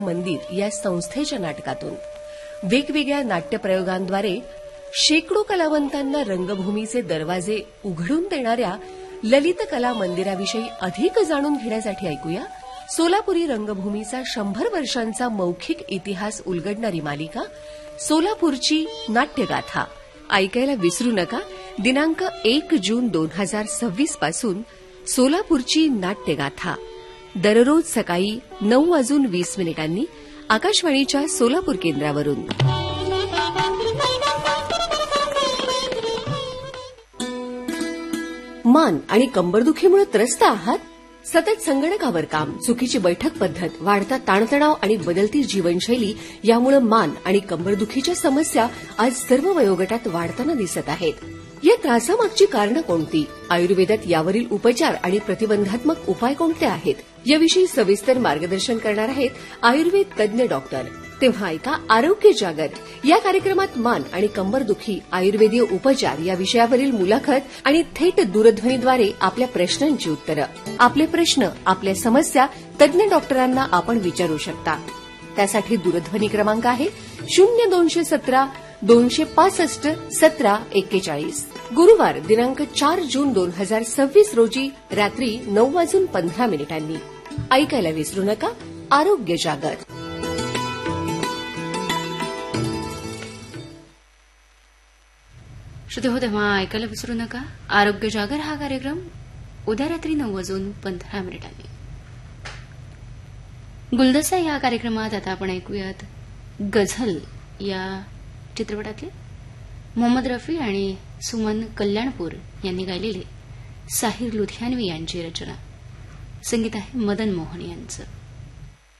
मंदिर या संस्थेच्या नाटकातून वेगवेगळ्या नाट्यप्रयोगांद्वारे शेकडो कलावंतांना रंगभूमीचे दरवाजे उघडून देणाऱ्या ललित कला मंदिराविषयी अधिक जाणून घेण्यासाठी ऐकूया सोलापुरी रंगभूमीचा 100 वर्षांचा मौखिक इतिहास उलगडणारी मालिका सोलापूरची नाट्यगाथा. ऐकायला विसरू नका. दिनांक 1 जून 2026 पासून सोलापूरची नाट्यगाथा दररोज सकाळी 9:20 आकाशवाणीच्या सोलापूर केंद्रावरून. मान आणि कंबरदुखीमुळे त्रस्त आहात? सतत संगणकावर काम, चुकीची बैठक पद्धत, वाढता ताणतणाव आणि बदलती जीवनशैली यामुळे मान आणि कंबरदुखीच्या समस्या आज सर्व वयोगटात वाढताना दिसत आहेत. या त्रासामागची कारणं कोणती? आयुर्वेदात यावरील उपचार आणि प्रतिबंधात्मक उपाय कोणते आहेत? याविषयी सविस्तर मार्गदर्शन करणार आहेत आयुर्वेद तज्ञ डॉक्टर. तेव्हा ऐका आरोग्य जागर या कार्यक्रमात मान आणि कंबरदुखी, आयुर्वेदीय उपचार या विषयावरील मुलाखत आणि थेट दूरध्वनीद्वारे आपल्या प्रश्नांची उत्तरं. आपले प्रश्न, आपल्या समस्या तज्ञ डॉक्टरांना आपण विचारू शकता. त्यासाठी दूरध्वनी क्रमांक आहे 0217 265 1741. गुरुवार दिनांक 4 जून 2026 रोजी रात्री 9:15 ऐकायला विसरू नका आरोग्य जागर. श्रोते हो, तेव्हा ऐकायला विसरू नका आरोग्य जागर हा कार्यक्रम उद्या रात्री 9:15. गुलदस्ता या कार्यक्रमात आता आपण ऐकूयात गझल या चित्रपटातले मोहम्मद रफी आणि सुमन कल्याणपूर यांनी गायलेले साहिर लुधियानवी यांची रचना. संगीत आहे मदन मोहन यांचं.